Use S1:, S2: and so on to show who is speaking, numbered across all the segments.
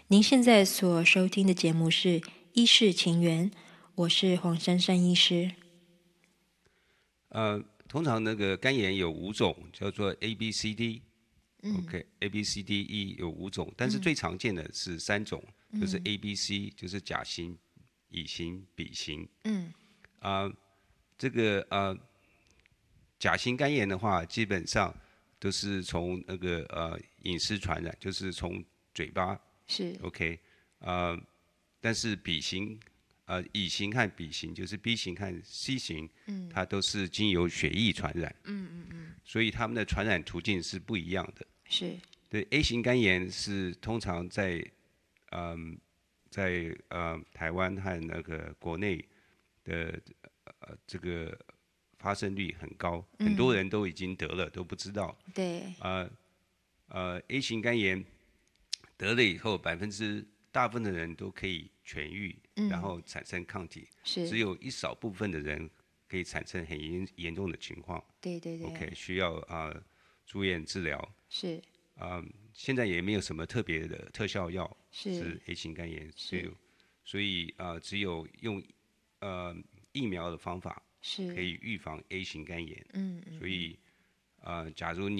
S1: 您现在所收听的节目是《医事情缘》，我是黄珊珊医师。
S2: 通常那个肝炎有5种，叫做 A B C D。OK，A B C D E 有5种，但是最常见的是3种，就是 A B C，就是甲型、乙型、丙型。这个甲型肝炎的话，基本上都是从那个饮食传染，就是从嘴巴。
S1: 是
S2: OK，但是乙型和丙型，就是 B 型和 C 型，它都是经由血液传染。所以它们的传染途径是不一样的。
S1: 是
S2: 对 A 型肝炎是通常在台湾和那个国内的这个发生率很高，很多人都已经得了都不知道。
S1: 对，
S2: A 型肝炎得了以后，大部分的人都可以痊愈，然后产生抗体，只
S1: 是，
S2: 有一少部分的人可以产生很严重的情况。
S1: 对对对
S2: OK， 需要住院治疗。
S1: 是
S2: 现在也没有什么特别的特效药
S1: 是
S2: A 型肝炎，
S1: 是
S2: 所以只有用疫苗的方法
S1: 是，
S2: 可以预防 A 型肝炎。所以假如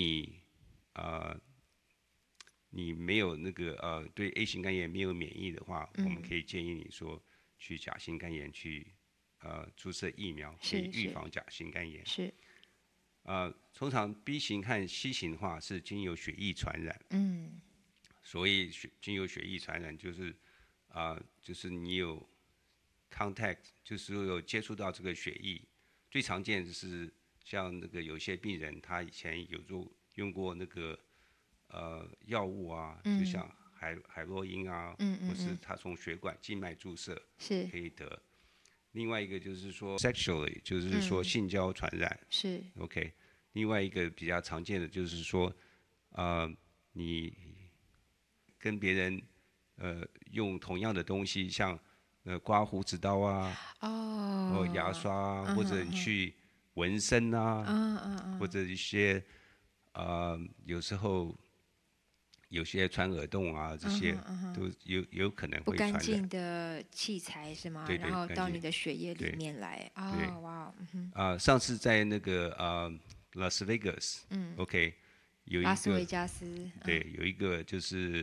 S2: 你没有那个对 A 型肝炎没有免疫的话，我们可以建议你说去甲型肝炎去注射疫苗，可以预防甲型肝炎。
S1: 是
S2: 通常 B 型和 C 型的话是经由血液传染。所以经由血液传染就是你有 contact， 就是有接触到这个血液。最常见的是像那个有些病人他以前有用过那个药物啊，就像海洛因啊，或是他从血管静脉注射
S1: 是
S2: 可以得。另外一个就是说 sexually， 就是说性交传染。
S1: 是
S2: OK， 另外一个比较常见的就是说，你跟别人用同样的东西，像刮胡子刀啊，或牙刷啊，或者你去纹身啊，或者一些有时候有些穿耳洞啊，这些都有可能
S1: 不干
S2: 会传染。
S1: 净的器材是吗？
S2: 对对，
S1: 然后到
S2: 干净。
S1: 你的血液里
S2: 对
S1: 面来
S2: 对。
S1: 哇，
S2: 上次在那个拉斯维加斯，OK， 有
S1: 拉斯维
S2: 一个
S1: 加斯，
S2: 对，有一个就是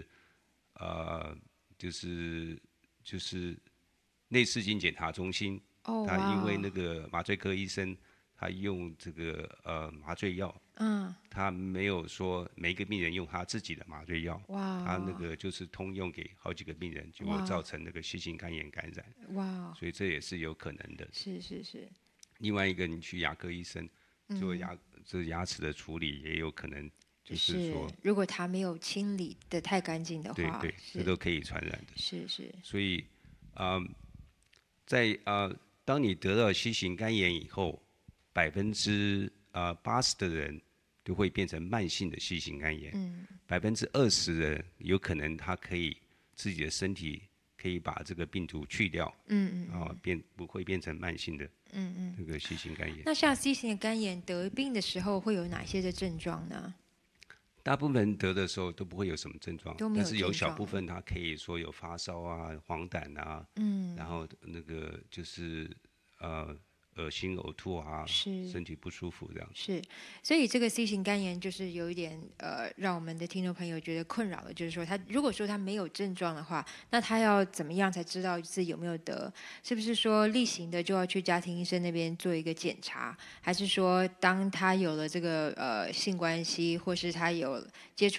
S2: 就是就是内视镜检查中心，他因为那个麻醉科医生他用这个麻醉药，他没有说每一个病人用他自己的麻醉药，他那个就是通用给好几个病人，结果造成那个细型肝炎感染。
S1: 哇，
S2: 所以这也是有可能的。
S1: 是是是，
S2: 另外一个，你去牙科医生做这牙齿的处理，也有可能就是说，
S1: 如果它没有清理的太干净的话，
S2: 对对，这都可以传染的。
S1: 是是
S2: 所以，在当你得到新型肝炎以后，80%的人都会变成慢性的新型肝炎，20%的人有可能他可以自己的身体可以把这个病毒去掉，不会变成慢性的这个新型肝炎。
S1: 那像 C 型的肝炎得病的时候会有哪些的症状呢？
S2: 大部分人得的时候都不会有什么症状，
S1: 都没有
S2: 但是有
S1: 症状
S2: 小部分他可以说有发烧啊、黄疸啊，然后那个就是恶心、呕吐啊，
S1: 是
S2: 身体不舒服这样。
S1: 是，所以这个 C 型肝炎就是有一点让我们的听众朋友觉得困扰的，就是说他如果说他没有症状的话，那他要怎么样才知道自己有没有得？是不是说例行的就要去家庭医生那边做一个检查，还是说当他有了这个性关系，或是他有接触